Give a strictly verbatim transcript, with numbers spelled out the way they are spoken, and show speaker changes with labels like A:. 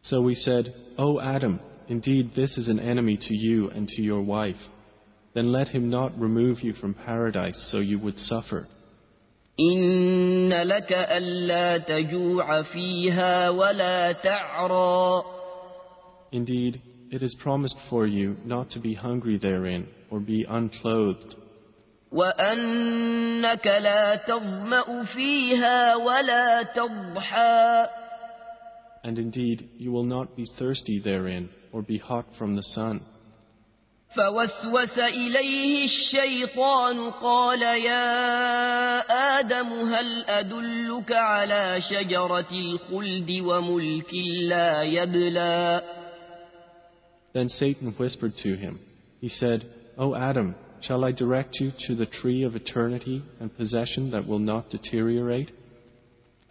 A: So we said, O Adam, indeed this is an enemy to you and to your wife. Then let him not remove you from paradise so you would suffer.
B: إن لك ألا تجوع فيها ولا تعرى.
A: Indeed, it is promised for you not to be hungry therein or be unclothed.
B: وأنك لا تظمأ فيها ولا تضحى.
A: And indeed, you will not be thirsty therein or be hot from the sun.
B: فوسوس إليه الشيطان قال يا آدم هل أدلك على شجرة الخلد وملك لا يبلى.
A: Then Satan whispered to him. He said, O Adam, shall I direct you to the tree of eternity and possession that will not deteriorate?